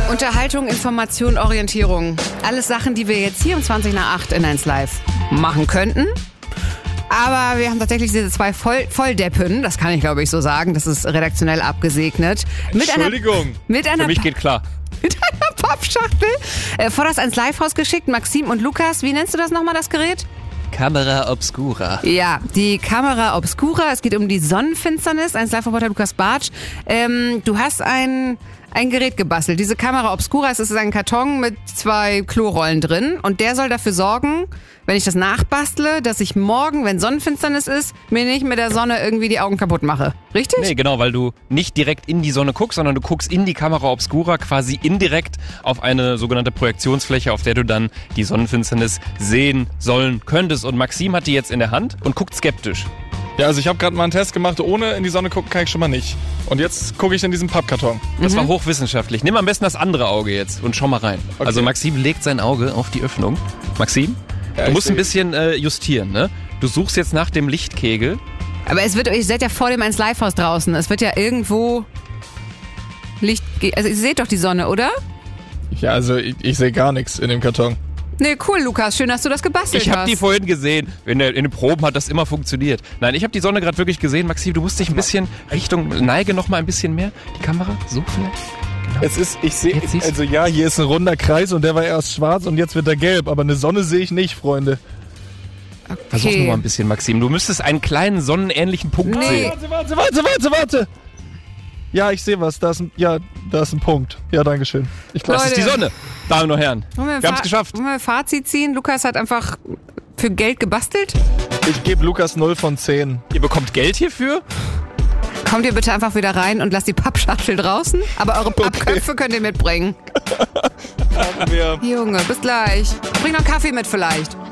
Unterhaltung, Information, Orientierung. Alles Sachen, die wir jetzt hier um 20 nach 8 in 1 Live machen könnten. Aber wir haben tatsächlich diese 2 Volldeppen, das kann ich glaube ich so sagen, das ist redaktionell abgesegnet. Entschuldigung, für mich geht klar. Mit einer Pappschachtel vor das 1 Live-Haus geschickt. Maxim und Lukas, wie nennst du das nochmal, das Gerät? Camera Obscura. Ja, die Camera Obscura. Es geht um die Sonnenfinsternis. 1 Live-Reporter Lukas Bartsch. Du hast ein Gerät gebastelt. Diese Camera Obscura, es ist ein Karton mit 2 Klorollen drin. Und der soll dafür sorgen, wenn ich das nachbastle, dass ich morgen, wenn Sonnenfinsternis ist, mir nicht mit der Sonne irgendwie die Augen kaputt mache. Richtig? Nee, genau, weil du nicht direkt in die Sonne guckst, sondern du guckst in die Camera Obscura quasi indirekt auf eine sogenannte Projektionsfläche, auf der du dann die Sonnenfinsternis sehen sollen könntest. Und Maxim hat die jetzt in der Hand und guckt skeptisch. Ja, also ich habe gerade mal einen Test gemacht, ohne in die Sonne gucken kann ich schon mal nicht. Und jetzt gucke ich in diesen Pappkarton. Das war hochwissenschaftlich. Nimm am besten das andere Auge jetzt und schau mal rein. Okay. Also Maxim legt sein Auge auf die Öffnung. Maxim, Ja, du musst ich ein bisschen justieren, ne? Du suchst jetzt nach dem Lichtkegel. Aber ihr seid ja vor dem 1 Live-Haus draußen. Es wird ja irgendwo Licht... Also ihr seht doch die Sonne, oder? Ja, also ich sehe gar nichts in dem Karton. Nee, cool, Lukas. Schön, dass du das gebastelt Ich habe hast. die vorhin gesehen. In den Proben hat das immer funktioniert. Nein, ich habe die Sonne gerade wirklich gesehen. Maxim, du musst dich ein bisschen neige noch mal ein bisschen mehr. Die Kamera, so vielleicht. Genau. Es ist, ich sehe, Jetzt siehst du. also ja, hier ist ein runder Kreis und der war erst schwarz und jetzt wird er gelb. Aber eine Sonne sehe ich nicht, Freunde. Versuch noch mal ein bisschen, Maxim. Du müsstest einen kleinen sonnenähnlichen Punkt sehen. Warte. Ja, ich sehe was. Da ist ein Punkt. Ja, dankeschön. Das ist die Sonne, Damen und Herren. Wollen Wir haben es geschafft. Wollen wir ein Fazit ziehen? Lukas hat einfach für Geld gebastelt. Ich gebe Lukas 0 von 10. Ihr bekommt Geld hierfür? Kommt ihr bitte einfach wieder rein und lasst die Pappschachtel draußen. Aber eure Pappköpfe könnt ihr mitbringen. Haben wir. Junge, bis gleich. Bring noch Kaffee mit vielleicht.